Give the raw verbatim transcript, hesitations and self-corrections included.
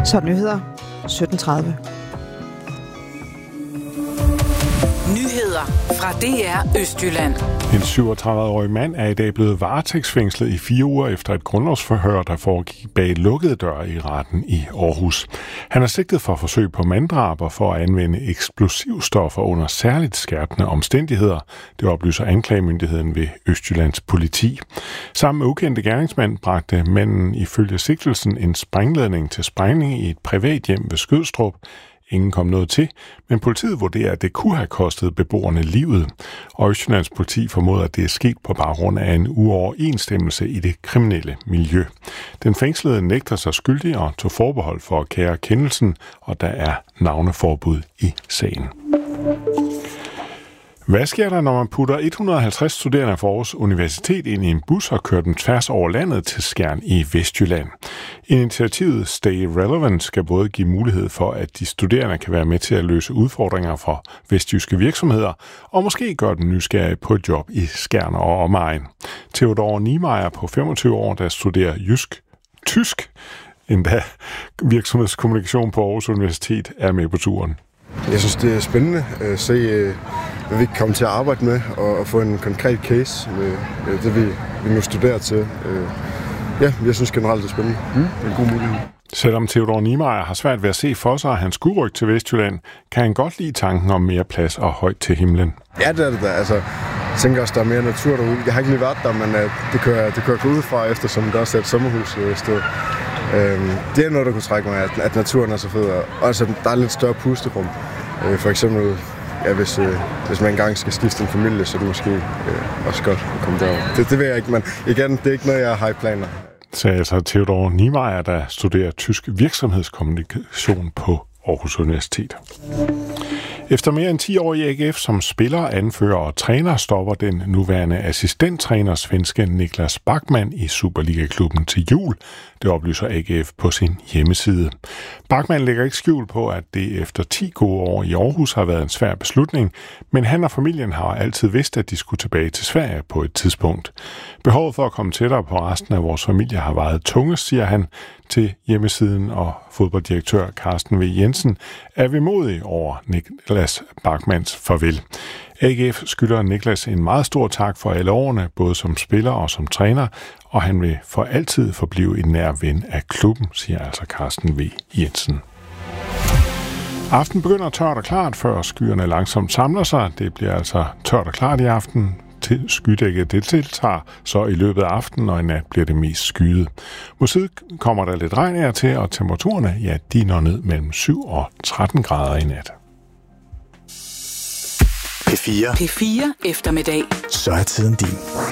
Så nyheder sytten tredive. Nyheder fra D R Østjylland. En syvogtredive-årig mand er i dag blevet varetægtsfængslet i fire uger efter et grundlovsforhør, der foregik bag lukkede døre i retten i Aarhus. Han er sigtet for forsøg på manddrab og for at anvende eksplosivstoffer under særligt skærpende omstændigheder. Det oplyser anklagemyndigheden ved Østjyllands politi. Sammen med ukendte gerningsmand bragte manden ifølge sigtelsen en sprængladning til sprængning i et privat hjem ved Skødstrup. Ingen kom noget til, men politiet vurderer, at det kunne have kostet beboerne livet. Og Østjyllands politi formoder, at det er sket på baggrund af en uoverensstemmelse i det kriminelle miljø. Den fængslede nægter sig skyldig og tog forbehold for at kære kendelsen, og der er navneforbud i sagen. Hvad sker der, når man putter et hundrede og halvtreds studerende fra Aarhus Universitet ind i en bus og kører dem tværs over landet til Skjern i Vestjylland? Initiativet Stay Relevant skal både give mulighed for, at de studerende kan være med til at løse udfordringer for vestjyske virksomheder, og måske gøre dem nysgerrige på et job i Skjern og omegn. Theodor Niemeyer på femogtyve år, der studerer jysk, tysk, endda virksomhedskommunikation på Aarhus Universitet, er med på turen. Jeg synes, det er spændende at se, hvad vi kan komme til at arbejde med, og få en konkret case med det, vi, vi nu studerer til. Ja, jeg synes generelt, det er spændende. Mm. Det er en god mulighed. Selvom Theodor Niemeyer har svært ved at se for sig, at han skulle rykke til Vestjylland, kan han godt lide tanken om mere plads og højt til himlen. Ja, det er det da. Altså, jeg tænker også, der er mere natur derude. Jeg har ikke lige været der, men det kan jeg, det kan jeg gå ud fra, eftersom der også er et sommerhussted. Det er noget, der kunne trække mig, at, at naturen er så fed. Og altså, der er lidt større pusterum. For eksempel, ja, hvis, hvis man engang skal skifte en familie, så er det måske øh, også godt at komme derover. Det, det ved jeg ikke, men igen, det er ikke noget, jeg har i planer. Sagde altså Theodor Niemeyer, der studerer tysk virksomhedskommunikation på Aarhus Universitet. Efter mere end ti år i A G F som spiller, anfører og træner, stopper den nuværende assistenttræner svenske Niklas Backman i Superliga-klubben til jul. Det oplyser A G F på sin hjemmeside. Backman lægger ikke skjul på, at det efter ti gode år i Aarhus har været en svær beslutning, men han og familien har altid vidst, at de skulle tilbage til Sverige på et tidspunkt. Behovet for at komme tættere på resten af vores familie har vejet tunge, siger han til hjemmesiden, og fodbolddirektør Carsten V. Jensen er vemodig over Niklas Backmans farvel. A G F skylder Niklas en meget stor tak for alle årene, både som spiller og som træner, og han vil for altid forblive en nær ven af klubben, siger altså Carsten V. Jensen. Aften begynder tørt og klart, før skyerne langsomt samler sig. Det bliver altså tørt og klart i aften. Til skydækket det tiltager, så i løbet af aftenen og i nat bliver det mest skyet. Mod syd kommer der lidt regn af til, og temperaturerne, ja, de når ned mellem syv og tretten grader i nat. P fire. P fire eftermiddag. Så er tiden din.